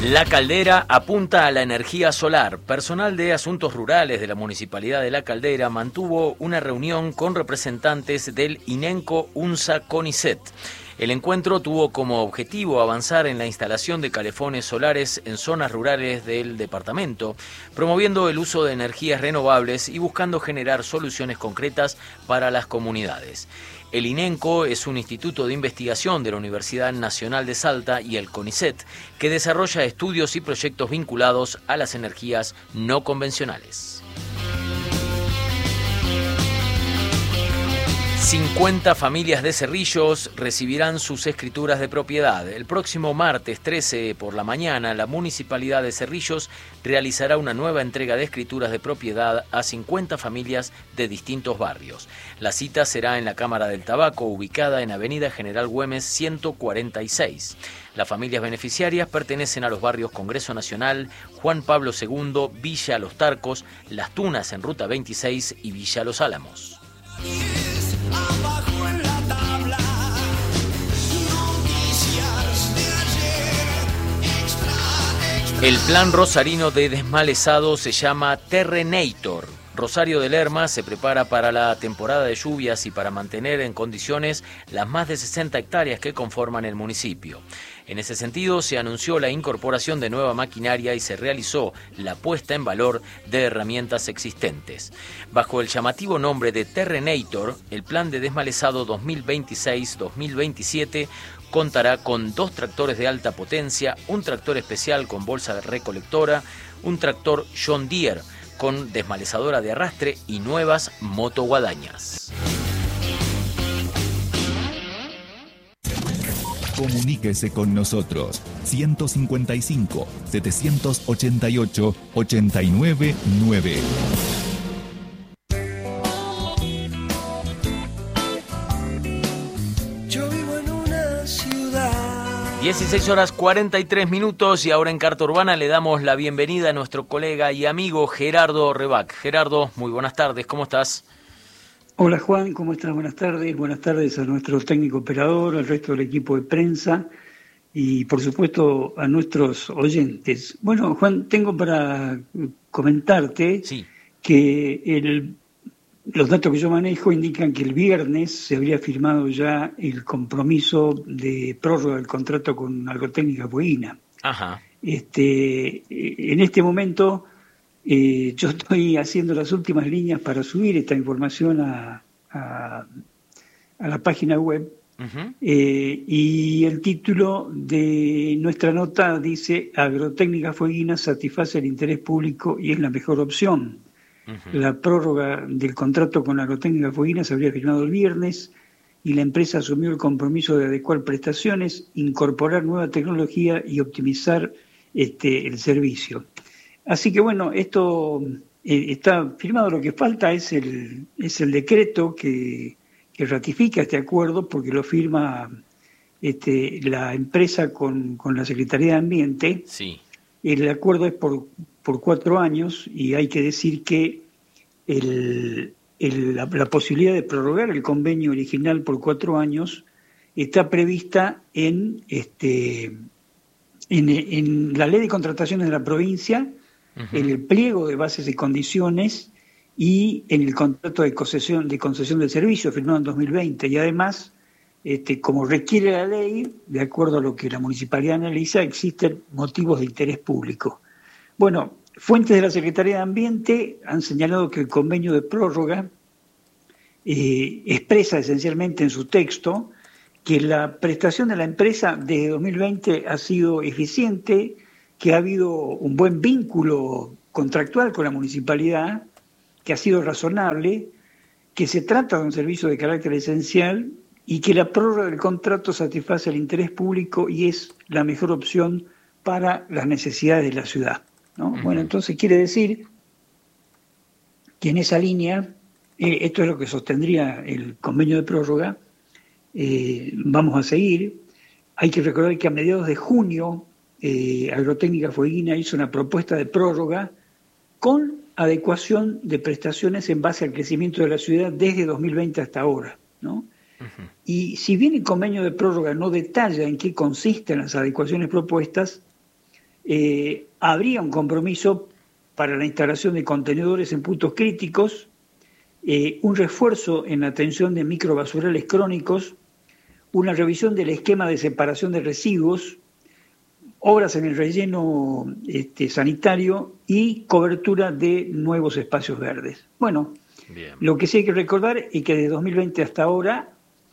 La Caldera apunta a la energía solar. Personal de Asuntos Rurales de la Municipalidad de La Caldera mantuvo una reunión con representantes del INENCO UNSA CONICET. El encuentro tuvo como objetivo avanzar en la instalación de calefones solares en zonas rurales del departamento, promoviendo el uso de energías renovables y buscando generar soluciones concretas para las comunidades. El INENCO es un instituto de investigación de la Universidad Nacional de Salta y el CONICET, que desarrolla estudios y proyectos vinculados a las energías no convencionales. 50 familias de Cerrillos recibirán sus escrituras de propiedad. El próximo martes 13 por la mañana, la Municipalidad de Cerrillos realizará una nueva entrega de escrituras de propiedad a 50 familias de distintos barrios. La cita será en la Cámara del Tabaco, ubicada en Avenida General Güemes 146. Las familias beneficiarias pertenecen a los barrios Congreso Nacional, Juan Pablo II, Villa Los Tarcos, Las Tunas en Ruta 26 y Villa Los Álamos. Abajo en la tabla, noticias de ayer, extra. El plan rosarino de desmalezado se llama Terrenator. Rosario de Lerma se prepara para la temporada de lluvias y para mantener en condiciones las más de 60 hectáreas que conforman el municipio. En ese sentido, se anunció la incorporación de nueva maquinaria y se realizó la puesta en valor de herramientas existentes. Bajo el llamativo nombre de Terrenator, el plan de desmalezado 2026-2027 contará con 2 tractores de alta potencia, un tractor especial con bolsa recolectora, un tractor John Deere con desmalezadora de arrastre y nuevas motoguadañas. Comuníquese con nosotros 155 788 899. Yo vivo en una ciudad. 16 horas 43 minutos y ahora en Carta Urbana le damos la bienvenida a nuestro colega y amigo Gerardo Rebac. Gerardo, muy buenas tardes, ¿cómo estás? Hola Juan, ¿cómo estás? Buenas tardes a nuestro técnico operador, al resto del equipo de prensa y por supuesto a nuestros oyentes. Bueno Juan, tengo para comentarte que los datos que yo manejo indican que el viernes se habría firmado ya el compromiso de prórroga del contrato con Agrotécnica Fueguina. Ajá. En este momento yo estoy haciendo las últimas líneas para subir esta información a la página web. Uh-huh. Y el título de nuestra nota dice: Agrotécnica Fueguina satisface el interés público y es la mejor opción. Uh-huh. La prórroga del contrato con Agrotécnica Fueguina se habría firmado el viernes y la empresa asumió el compromiso de adecuar prestaciones, incorporar nueva tecnología y optimizar el servicio. Así que bueno, esto está firmado. Lo que falta es el decreto que ratifica este acuerdo, porque lo firma la empresa con la Secretaría de Ambiente. Sí. El acuerdo es por 4 años y hay que decir que la posibilidad de prorrogar el convenio original por 4 años está prevista en la ley de contrataciones de la provincia, uh-huh, en el pliego de bases y condiciones y en el contrato de concesión del servicio firmado en 2020. Y además, como requiere la ley, de acuerdo a lo que la municipalidad analiza, existen motivos de interés público. Bueno, fuentes de la Secretaría de Ambiente han señalado que el convenio de prórroga expresa esencialmente en su texto que la prestación de la empresa desde 2020 ha sido eficiente, que ha habido un buen vínculo contractual con la municipalidad, que ha sido razonable, que se trata de un servicio de carácter esencial y que la prórroga del contrato satisface el interés público y es la mejor opción para las necesidades de la ciudad, ¿no? Uh-huh. Bueno, entonces quiere decir que en esa línea, esto es lo que sostendría el convenio de prórroga. Vamos a seguir. Hay que recordar que a mediados de junio Agrotécnica Fueguina hizo una propuesta de prórroga con adecuación de prestaciones en base al crecimiento de la ciudad desde 2020 hasta ahora, ¿no? Uh-huh. Y si bien el convenio de prórroga no detalla en qué consisten las adecuaciones propuestas, habría un compromiso para la instalación de contenedores en puntos críticos, un refuerzo en la atención de microbasurales crónicos, una revisión del esquema de separación de residuos, obras en el relleno sanitario y cobertura de nuevos espacios verdes. Bueno, bien. Lo que sí hay que recordar es que de 2020 hasta ahora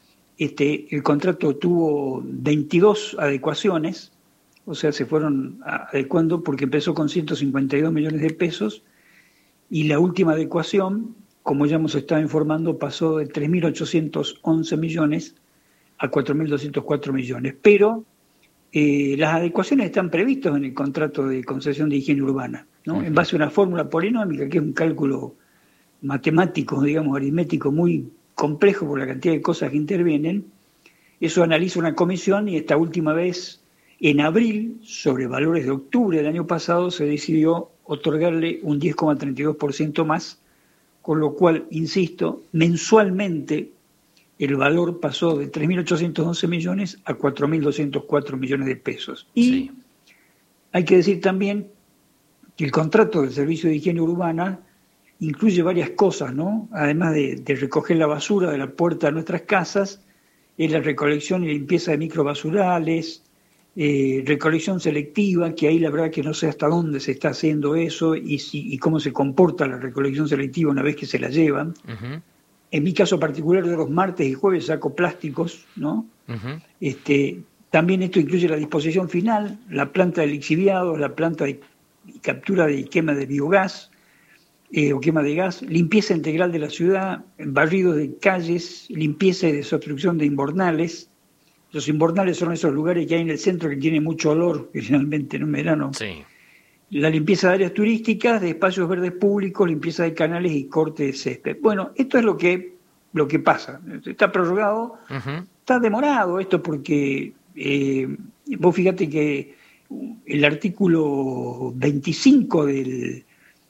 el contrato tuvo 22 adecuaciones, o sea, se fueron adecuando porque empezó con 152 millones de pesos y la última adecuación, como ya hemos estado informando, pasó de 3.811 millones a 4.204 millones. Pero las adecuaciones están previstas en el contrato de concesión de higiene urbana, ¿no? Uh-huh. En base a una fórmula polinómica, que es un cálculo matemático, digamos, aritmético muy complejo por la cantidad de cosas que intervienen. Eso analiza una comisión y esta última vez, en abril, sobre valores de octubre del año pasado, se decidió otorgarle un 10,32% más, con lo cual, insisto, mensualmente el valor pasó de 3.811 millones a 4.204 millones de pesos. Y sí, hay que decir también que el contrato del Servicio de Higiene Urbana incluye varias cosas, ¿no? Además de recoger la basura de la puerta de nuestras casas, es la recolección y limpieza de microbasurales, recolección selectiva, que ahí la verdad que no sé hasta dónde se está haciendo eso y cómo se comporta la recolección selectiva una vez que se la llevan. Uh-huh. En mi caso particular, de los martes y jueves saco plásticos, ¿no? Uh-huh. También esto incluye la disposición final, la planta de lixiviados, la planta de captura y quema de biogás o quema de gas, limpieza integral de la ciudad, barridos de calles, limpieza y desobstrucción de invernales. Los invernales son esos lugares que hay en el centro que tienen mucho olor, generalmente en un verano. Sí. La limpieza de áreas turísticas, de espacios verdes públicos, limpieza de canales y corte de césped. Bueno, esto es lo que pasa. Está prorrogado, uh-huh. Está demorado esto porque vos fíjate que el artículo 25 del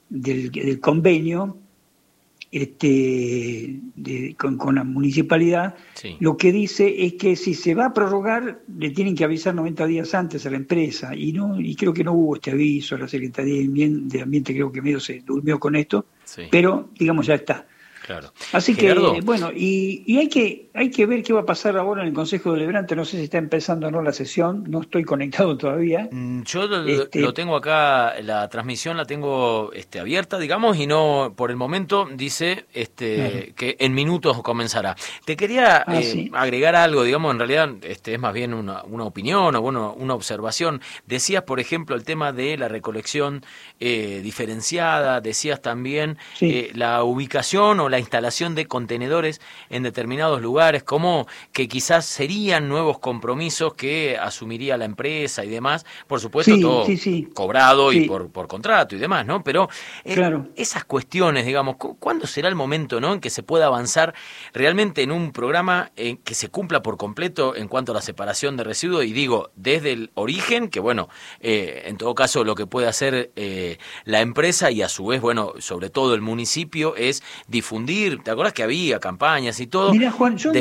convenio con la municipalidad, sí, lo que dice es que si se va a prorrogar le tienen que avisar 90 días antes a la empresa y creo que no hubo este aviso. La Secretaría de Ambiente creo que medio se durmió con esto, sí, pero digamos ya está. Claro. Así Gerardo, que, bueno, y hay que ver qué va a pasar ahora en el Consejo Deliberante. No sé si está empezando o no la sesión, no estoy conectado todavía. Yo lo tengo acá, la transmisión la tengo abierta, digamos, y no, por el momento dice que en minutos comenzará. Te quería ¿sí? agregar algo, digamos, en realidad es más bien una opinión o bueno, una observación. Decías, por ejemplo, el tema de la recolección diferenciada, decías también sí, la ubicación o la instalación de contenedores en determinados lugares, como que quizás serían nuevos compromisos que asumiría la empresa y demás, por supuesto, sí, todo sí, cobrado sí, y por contrato y demás, ¿no? Pero claro, esas cuestiones, digamos, ¿cuándo será el momento, ¿no?, en que se pueda avanzar realmente en un programa que se cumpla por completo en cuanto a la separación de residuos? Y digo, desde el origen, que bueno, en todo caso lo que puede hacer la empresa y a su vez, bueno, sobre todo el municipio, es difundir. ¿Te acordás que había campañas y todo? Mira, Juan, yo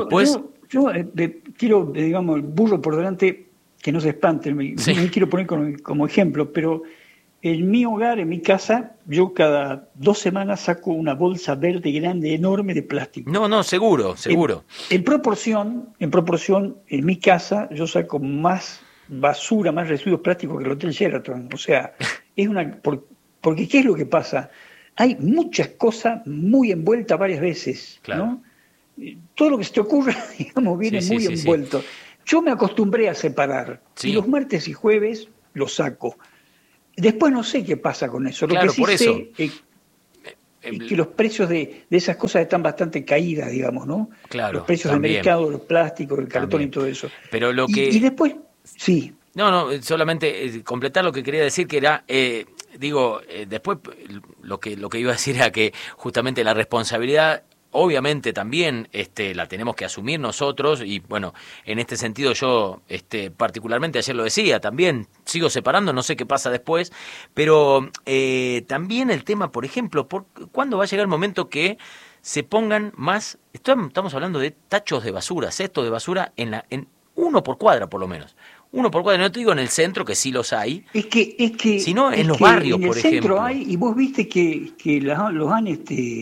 quiero, digamos, el burro por delante, que no se espante, sí, no me quiero poner como ejemplo, pero en mi hogar, en mi casa, yo cada 2 semanas saco una bolsa verde grande, enorme de plástico. No, seguro. En proporción, en mi casa, yo saco más basura, más residuos plásticos que el Hotel Sheraton. O sea, es porque ¿qué es lo que pasa? Hay muchas cosas muy envueltas varias veces, claro, ¿no? Todo lo que se te ocurra, digamos, viene muy envuelto. Sí. Yo me acostumbré a separar, sí, y los martes y jueves los saco. Después no sé qué pasa con eso. Lo que sí sé es que los precios de esas cosas están bastante caídas, digamos, ¿no? Claro, los precios también del mercado, los plásticos, el cartón también, y todo eso. Pero lo que... y después, sí. No, solamente completar lo que quería decir, que era... después lo que iba a decir era que justamente la responsabilidad obviamente también la tenemos que asumir nosotros y bueno, en este sentido yo particularmente ayer lo decía, también sigo separando, no sé qué pasa después, pero también el tema, por ejemplo, ¿cuándo va a llegar el momento que se pongan más, estamos hablando de tachos de basura, cestos de basura en 1 por cuadra por lo menos? Uno por cuadra, no te digo en el centro, que sí los hay, Es que sino en es los que barrios, en el por centro ejemplo. hay, y vos viste que los han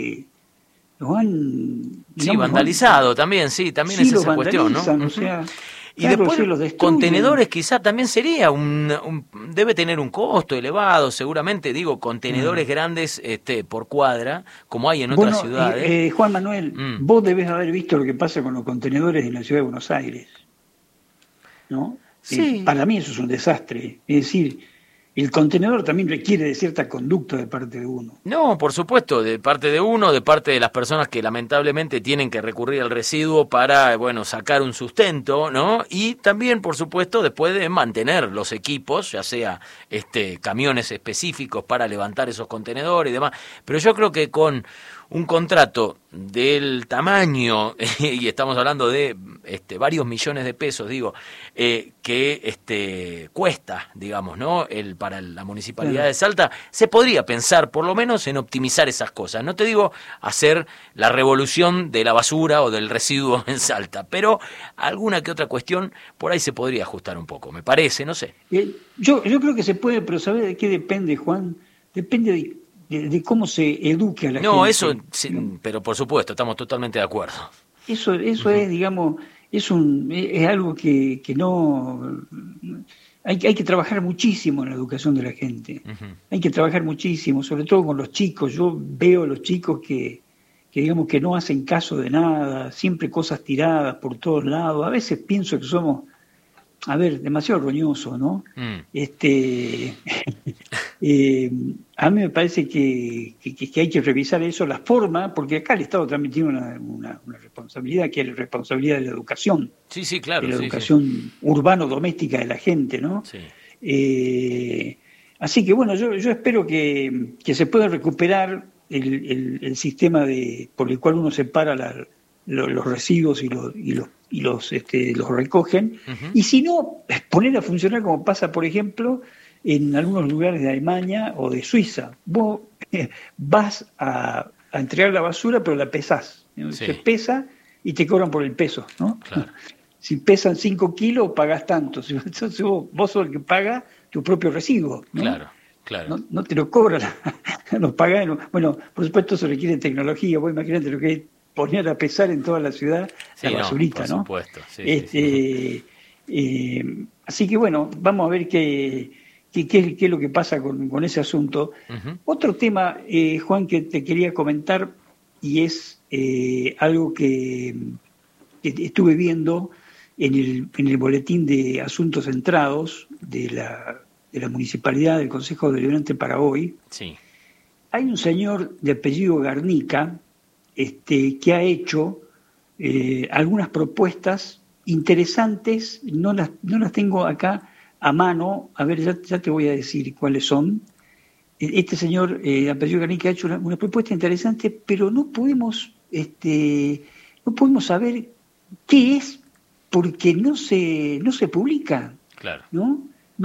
Sí, digamos, vandalizado también, sí, también sí, es los esa cuestión, ¿no? vandalizan, o Ujú. sea, Y claro, después sí, los destruyen. contenedores quizá también sería debe tener un costo elevado, seguramente, digo, contenedores grandes por cuadra, como hay en otras Bueno, ciudades. Juan Manuel, Mm. vos debés haber visto lo que pasa con los contenedores en la ciudad de Buenos Aires, ¿no? Sí. Para mí eso es un desastre. Es decir, el contenedor también requiere de cierta conducta de parte de uno. No, por supuesto, de parte de uno, de parte de las personas que lamentablemente tienen que recurrir al residuo para, bueno, sacar un sustento, ¿no? Y también, por supuesto, después de mantener los equipos, ya sea camiones específicos para levantar esos contenedores y demás. Pero yo creo que con un contrato del tamaño, y estamos hablando de varios millones de pesos, digo, que cuesta, digamos, ¿no? Para la Municipalidad de Salta, se podría pensar por lo menos en optimizar esas cosas. No te digo hacer la revolución de la basura o del residuo en Salta, pero alguna que otra cuestión por ahí se podría ajustar un poco, me parece, no sé. Yo creo que se puede, pero ¿sabés de qué depende, Juan? Depende de cómo se eduque a la gente. No, eso, sí, pero por supuesto, estamos totalmente de acuerdo. Eso es, digamos, es algo que no... Hay que trabajar muchísimo en la educación de la gente. Hay que trabajar muchísimo, sobre todo con los chicos. Yo veo a los chicos que digamos que no hacen caso de nada, siempre cosas tiradas por todos lados. A veces pienso que somos, demasiado roñosos, ¿no? A mí me parece que hay que revisar eso, la forma, porque acá el Estado también tiene una responsabilidad, que es la responsabilidad de la educación. Sí, sí, claro. De la sí, educación sí. urbano-doméstica de la gente, ¿no? Sí. Así que bueno, yo espero que se pueda recuperar el sistema por el cual uno separa los residuos y los recogen, y si no, poner a funcionar como pasa, por ejemplo, en algunos lugares de Alemania o de Suiza. Vos vas a entregar la basura, pero la pesás. ¿No? Sí. Se pesa y te cobran por el peso, ¿no? Claro. Si pesan 5 kilos, pagás tanto. Entonces vos sos el que paga tu propio residuo, ¿no? Claro. No te lo cobran, los pagás. Bueno, por supuesto eso requiere tecnología. Vos imaginate lo que es poner a pesar en toda la ciudad la basurita, ¿no? Por supuesto. Sí. Así que bueno, vamos a ver qué es lo que pasa con ese asunto. Otro tema, Juan, que te quería comentar, y es algo que estuve viendo en el boletín de asuntos centrados de la Municipalidad del Consejo Deliberante para hoy. Sí. Hay un señor de apellido Garnica que ha hecho algunas propuestas interesantes, no las tengo acá a mano, a ver, ya te voy a decir cuáles son. Este señor de apellido Garnica ha hecho una propuesta interesante, pero no podemos saber qué es, porque no se publica. Claro. No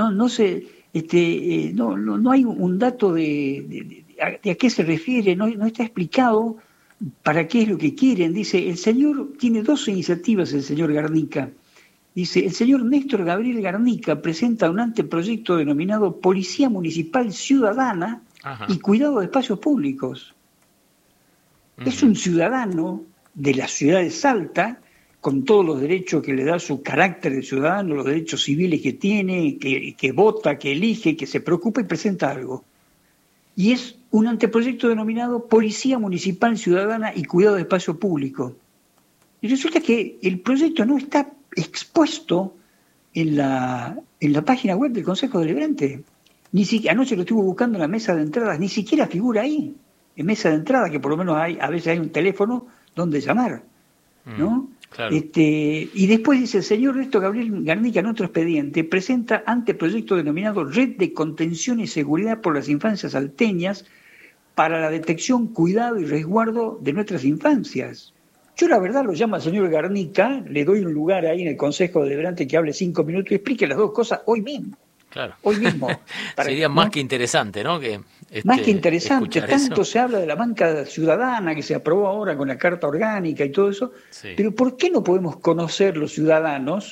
hay un dato de a qué se refiere, no está explicado para qué es lo que quieren. Dice, el señor tiene dos iniciativas, el señor Garnica. Dice, el señor Néstor Gabriel Garnica presenta un anteproyecto denominado Policía Municipal Ciudadana y Cuidado de Espacios Públicos. Es un ciudadano de la ciudad de Salta, con todos los derechos que le da su carácter de ciudadano, los derechos civiles que tiene, que vota, que elige, que se preocupa y presenta algo. Y es un anteproyecto denominado Policía Municipal Ciudadana y Cuidado de Espacio Público. Y resulta que el proyecto no está expuesto en la página web del Consejo Deliberante. Anoche lo estuve buscando en la mesa de entradas, ni siquiera figura ahí, en mesa de entrada, que por lo menos a veces hay un teléfono donde llamar, ¿no? Claro. Y después dice, el señor Néstor Gabriel Garnica en otro expediente presenta anteproyecto denominado Red de Contención y Seguridad por las Infancias Salteñas para la detección, cuidado y resguardo de nuestras infancias. Yo la verdad lo llamo al señor Garnica, le doy un lugar ahí en el Consejo Deliberante que hable 5 minutos y explique las dos cosas hoy mismo. Claro. Hoy mismo. Sería más que interesante, ¿no? Más que interesante. Tanto eso. se habla de la banca ciudadana que se aprobó ahora con la Carta Orgánica y todo eso. Sí. Pero ¿por qué no podemos conocer los ciudadanos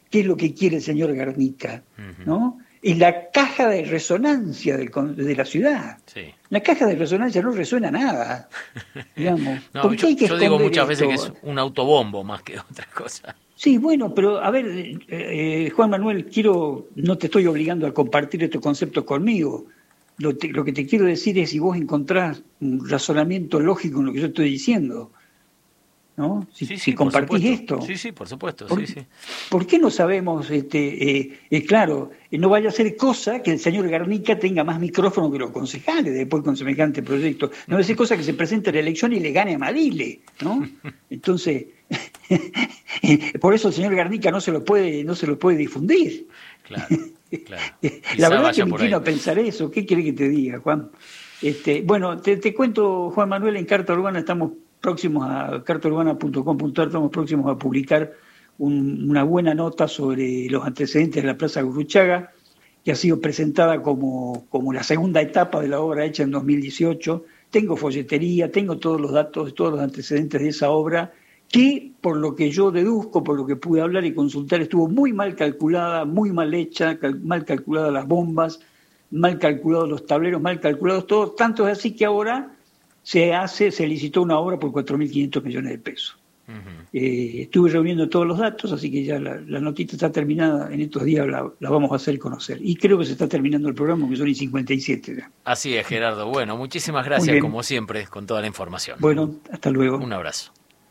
qué es lo que quiere el señor Garnica, ¿no? Es la caja de resonancia de la ciudad. Sí. La caja de resonancia no resuena nada, digamos. No, ¿Por qué hay que yo digo esconder muchas veces que esto? es un autobombo más que otra cosa. Sí, bueno, pero a ver, Juan Manuel, no te estoy obligando a compartir estos conceptos conmigo. Lo que te quiero decir es si vos encontrás un razonamiento lógico en lo que yo estoy diciendo, ¿no? Si por compartís supuesto. esto. Sí, por supuesto, ¿Por, sí. ¿por qué no sabemos, claro, no vaya a ser cosa que el señor Garnica tenga más micrófono que los concejales después con semejante proyecto? No vaya a ser cosa que se presente a la elección y le gane a Madile, ¿no? Entonces, por eso el señor Garnica no se lo puede difundir. Claro. La verdad que me inclino a pensar eso. ¿Qué quiere que te diga, Juan? Bueno, te cuento, Juan Manuel, en Carta Urbana estamos próximos a cartaurbana.com.ar, estamos próximos a publicar una buena nota sobre los antecedentes de la Plaza Gurruchaga, que ha sido presentada como la segunda etapa de la obra hecha en 2018. Tengo folletería, tengo todos los datos, todos los antecedentes de esa obra, que por lo que yo deduzco, por lo que pude hablar y consultar, estuvo muy mal calculada, muy mal hecha, mal calculadas las bombas, mal calculados los tableros, mal calculados todo, tanto es así que ahora se licitó una obra por 4.500 millones de pesos. Estuve reuniendo todos los datos, así que ya la notita está terminada, en estos días la vamos a hacer conocer. Y creo que se está terminando el programa, que son y 57 ya. Así es, Gerardo. Bueno, muchísimas gracias, como siempre, con toda la información. Bueno, hasta luego. Un abrazo.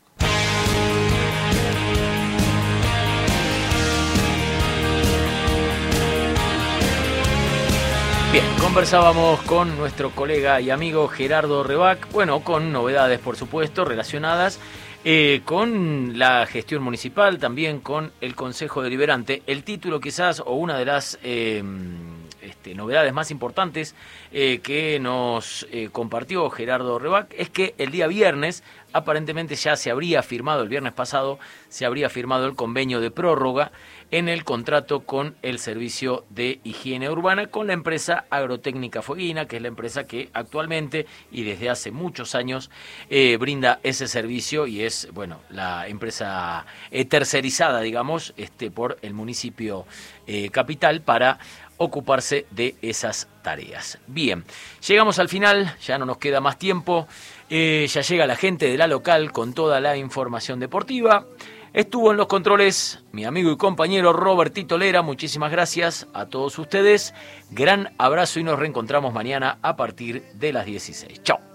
Bien, conversábamos con nuestro colega y amigo Gerardo Rebac, bueno, con novedades, por supuesto, relacionadas con la gestión municipal, también con el Consejo Deliberante. El título quizás, o una de las novedades más importantes que nos compartió Gerardo Rebac, es que el día viernes, aparentemente ya se habría firmado, el viernes pasado, se habría firmado el convenio de prórroga en el contrato con el Servicio de Higiene Urbana con la empresa Agrotécnica Fueguina, que es la empresa que actualmente y desde hace muchos años brinda ese servicio y es, bueno, la empresa tercerizada, digamos, por el municipio capital para ocuparse de esas tareas. Bien, llegamos al final, ya no nos queda más tiempo, ya llega la gente de la local con toda la información deportiva. Estuvo en los controles mi amigo y compañero Robertito Lera. Muchísimas gracias a todos ustedes. Gran abrazo y nos reencontramos mañana a partir de las 16. Chao.